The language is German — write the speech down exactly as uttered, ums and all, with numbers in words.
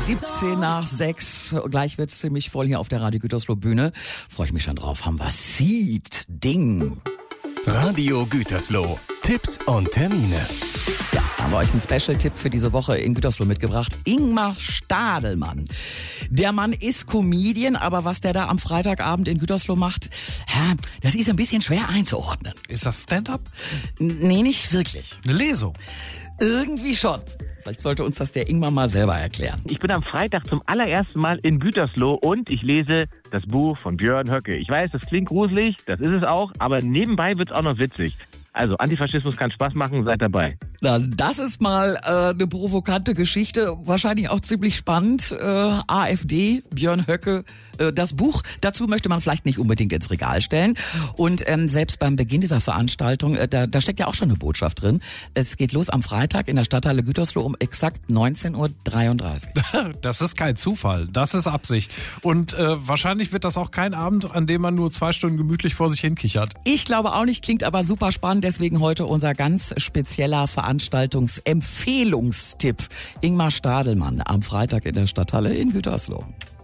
siebzehn nach sechs. Gleich wird's ziemlich voll hier auf der Radio Gütersloh Bühne. Freue ich mich schon drauf. Haben wir Seed Ding. Radio Gütersloh. Tipps und Termine. Ja, haben wir euch einen Special-Tipp für diese Woche in Gütersloh mitgebracht. Ingmar Stadelmann. Der Mann ist Comedian, aber was der da am Freitagabend in Gütersloh macht, ja, das ist ein bisschen schwer einzuordnen. Ist das Stand-up? Nee, nicht wirklich. Eine Lesung? Irgendwie schon. Vielleicht sollte uns das der Ingmar mal selber erklären. Ich bin am Freitag zum allerersten Mal in Gütersloh und ich lese das Buch von Björn Höcke. Ich weiß, das klingt gruselig, das ist es auch, aber nebenbei wird's auch noch witzig. Also, Antifaschismus kann Spaß machen, seid dabei. Na, das ist mal äh, eine provokante Geschichte, wahrscheinlich auch ziemlich spannend. Äh, AfD, Björn Höcke, äh, das Buch, dazu möchte man vielleicht nicht unbedingt ins Regal stellen. Und ähm, selbst beim Beginn dieser Veranstaltung, äh, da, da steckt ja auch schon eine Botschaft drin. Es geht los am Freitag in der Stadthalle Gütersloh um exakt neunzehn Uhr dreiunddreißig. Das ist kein Zufall, das ist Absicht. Und äh, wahrscheinlich wird das auch kein Abend, an dem man nur zwei Stunden gemütlich vor sich hinkichert. Ich glaube auch nicht, klingt aber super spannend. Deswegen heute unser ganz spezieller Veranstaltungsempfehlungstipp. Ingmar Stadelmann am Freitag in der Stadthalle in Gütersloh.